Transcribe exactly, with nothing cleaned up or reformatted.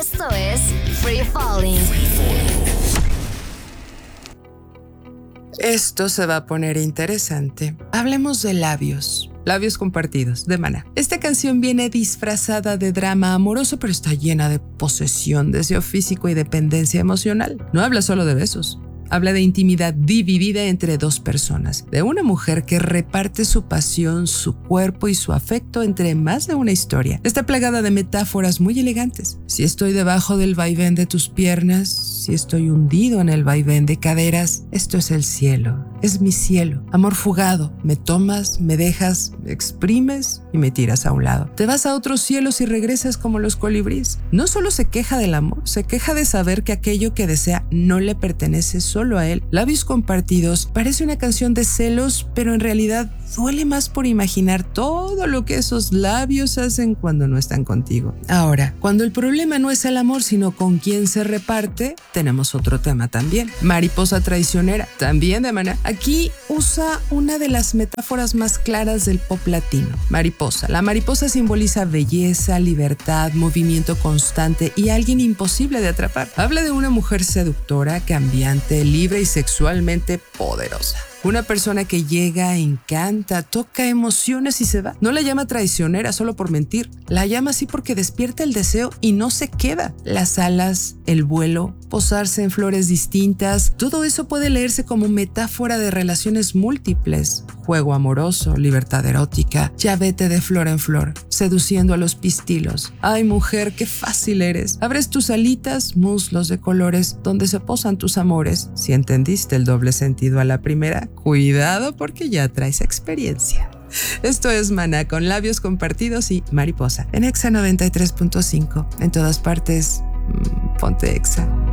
Esto es Free Falling. Esto se va a poner interesante. Hablemos de labios. Labios compartidos, de Maná. Esta canción viene disfrazada de drama amoroso, pero está llena de posesión, deseo físico y dependencia emocional. No habla solo de besos. Habla de intimidad dividida entre dos personas, de una mujer que reparte su pasión, su cuerpo y su afecto entre más de una historia. Está plagada de metáforas muy elegantes. Si estoy debajo del vaivén de tus piernas, si estoy hundido en el vaivén de caderas, esto es el cielo, es mi cielo. Amor fugado, me tomas, me dejas, me exprimes y me tiras a un lado. Te vas a otros cielos y regresas como los colibríes. No solo se queja del amor, se queja de saber que aquello que desea no le pertenece solo a él. Labios compartidos parece una canción de celos, pero en realidad duele más por imaginar todo lo que esos labios hacen cuando no están contigo. Ahora, cuando el problema no es el amor, sino con quién se reparte, tenemos otro tema también. Mariposa traicionera, también de Maná. Aquí usa una de las metáforas más claras del pop latino. Mariposa. La mariposa simboliza belleza, libertad, movimiento constante y alguien imposible de atrapar. Habla de una mujer seductora, cambiante, libre y sexualmente poderosa. Una persona que llega, encanta, toca emociones y se va. No la llama traicionera solo por mentir. La llama así porque despierta el deseo y no se queda. Las alas, el vuelo, posarse en flores distintas, todo eso puede leerse como metáfora de relaciones múltiples. Juego amoroso, libertad erótica, ya vete de flor en flor, seduciendo a los pistilos. Ay, mujer, qué fácil eres. Abres tus alitas, muslos de colores, donde se posan tus amores. Si entendiste el doble sentido a la primera, cuidado porque ya traes experiencia. Esto es Maná con Labios Compartidos y Mariposa en Exa noventa y tres punto cinco. En todas partes, ponte Exa.